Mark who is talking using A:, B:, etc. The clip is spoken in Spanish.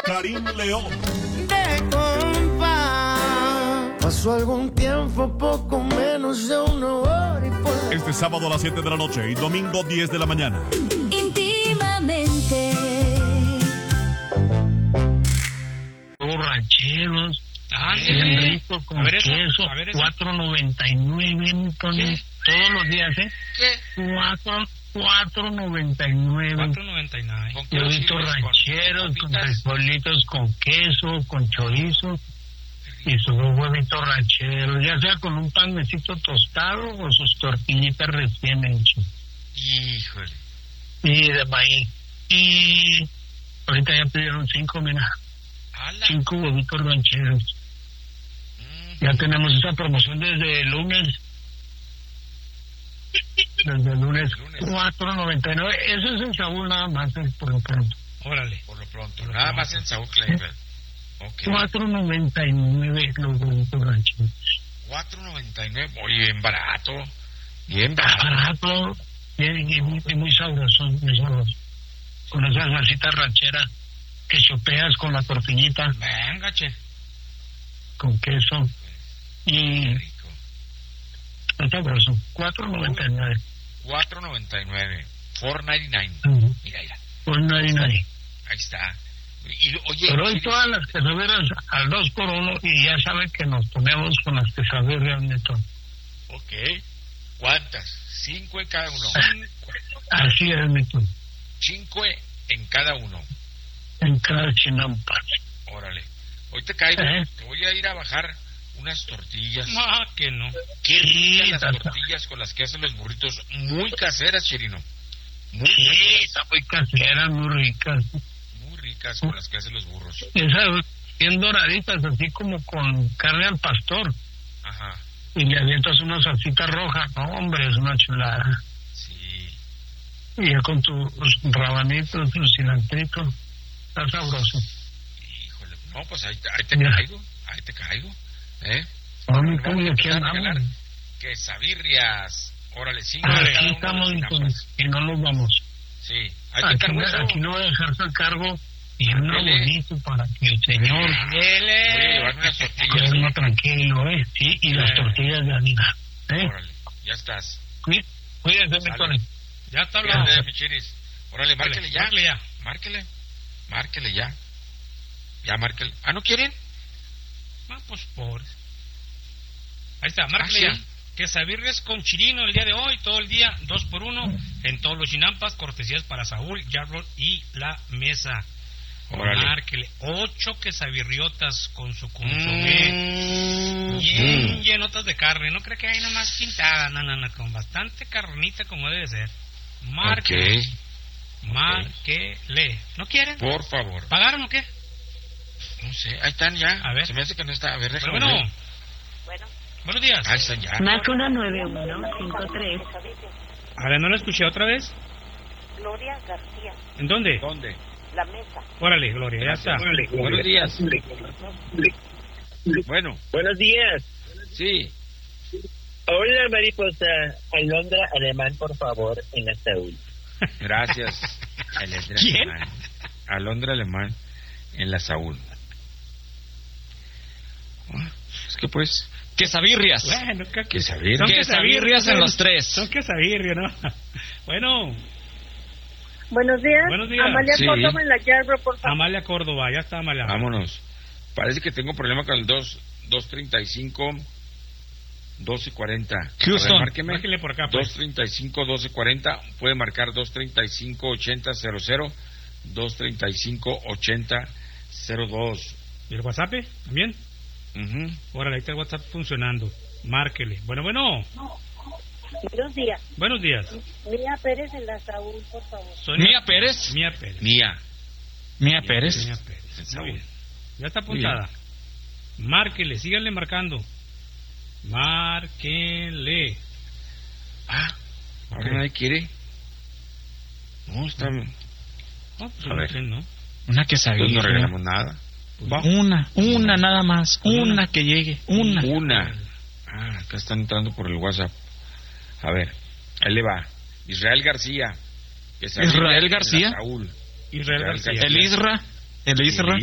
A: Karim León.
B: De compa. Pasó algún tiempo, poco menos de una hora y por...
A: Este sábado a las 7 de la noche y domingo 10 de la mañana.
C: Íntimamente.
D: Rancheros, bien rico con queso, $4.99, Tony, todos los días,
E: ¿Qué?
D: $4.99. Huevitos rancheros, con frijolitos, con queso, con chorizo y sus huevitos rancheros, ya sea con un panecito tostado o sus tortillitas recién hechas.
E: Híjole.
D: Y de maíz. Y ahorita ya pidieron 5, mira. 5 huevitos rancheros. Ya tenemos esa promoción desde el lunes. Desde el lunes. $4.99. Eso es en Saúl nada más, por lo pronto.
E: Órale. Por lo pronto. Nada más en Saúl Kleinfeld. Okay.
D: $4.99 los huevitos rancheros.
E: $4.99. Oye, bien barato. Bien
D: barato. Y muy sabroso. Muy sabroso. Con esa salsita ranchera que chopeas con la tortillita.
E: Venga, che.
D: Con queso. Y rico. Está sabroso. $4.99.
E: $4.99. $4.99. Mira.
D: $4.99.
E: Ahí está. Y, oye,
D: pero hoy todas las quesadillas al 2x1 y ya saben que nos ponemos con las quesadillas de todo.
E: Ok. ¿Cuántas? 5 en cada uno.
D: Así es, Néstor.
E: 5 en cada uno.
D: En cada chinampa.
E: Órale. Hoy te caigo. Te voy a ir a bajar unas tortillas.
F: No, que no.
E: Qué ricas las tortillas con las que hacen los burritos. Muy caseras, Chirino. Muy
D: está muy caseras, muy ricas.
E: Muy ricas con las que hacen los burros.
D: Esas bien doraditas, así como con carne al pastor.
E: Ajá.
D: Y le avientas una salsita roja. No, hombre, es una chulada.
E: Sí.
D: Y ya con tus rabanitos, tu cilantrito. Está sabroso.
E: Híjole, no, pues ahí te caigo. Ahí te caigo.
D: Vamos a regalar
E: quesabirrias. Órale, 5.
D: Aquí estamos y no nos vamos.
E: Sí. Aquí
D: no voy a dejarse a cargo y uno bonito para que el señor
E: voy a llevar unas tortillas.
D: Uno tranquilo, sí, y las tortillas de harina.
E: Órale, ya estás.
D: Cuídense, mi Tony.
F: Ya está hablando.
E: Órale, márquele ya. Márquele ya. Ya, márquele. ¿Ah, no quieren?
F: Pues pobres. Ahí está, márquele ya. Quesabirrias con Chirino el día de hoy, todo el día, 2x1 en todos los chinampas, cortesías para Saúl, Jarrod y La Mesa. Márquele 8 quesabirriotas con su consomé, bien llenotas de carne, no creo que hay nada más pintada, no, con bastante carnita como debe ser. Márquele. Márquele. ¿No quieren?
E: Por favor.
F: ¿Pagaron o qué?
E: No sé, ahí están ya.
F: A ver.
E: Se me hace que no está. A ver, déjame
F: Bueno.
E: ver.
F: Buenos días.
E: Ahí están ya.
G: Más 19153.
F: A ver, ¿no la escuché otra vez?
H: Gloria García.
F: ¿En dónde?
H: La Mesa.
F: Órale, Gloria, ya está.
E: Buenos días. Bueno.
I: Buenos días.
E: Sí.
I: Hola, mariposa. Alondra alemán, por favor, en la Saúl.
E: Gracias.
F: ¿Quién?
E: Alondra alemán en la Saúl. Es que pues...
J: Quesabirrias.
F: Bueno,
E: quesabirrias.
J: Son quesabirrias en los 3.
F: Son quesabirrias, ¿no? Bueno.
H: Buenos días. Amalia Córdoba en la Yarborough, por favor.
F: Amalia Córdoba, ya está Amalia.
E: Vámonos. Parece que tengo problema con el 235 1240.
J: Houston.
F: Márquele por acá.
E: 235 1240. Puede marcar 235 8000. 235 8002.
F: ¿Y el WhatsApp también? Órale, ahí está el WhatsApp funcionando. Márquele. Bueno.
H: Buenos días.
F: Buenos días.
H: Mía Pérez en la Saúl, por favor.
J: ¿Mía Pérez?
F: Mía Pérez.
J: Mía Pérez.
F: Muy bien. Ya está apuntada. Márquele, síganle marcando. Márquele.
E: Ahora nadie quiere. No, está...
F: No, pues a ver, ¿no?
J: Una quesadilla.
E: No regalamos nada.
J: Una nada más. Una que llegue. Una.
E: Acá están entrando por el WhatsApp. A ver, ahí le va. Israel García.
J: Israel García.
F: Israel García.
J: El Isra.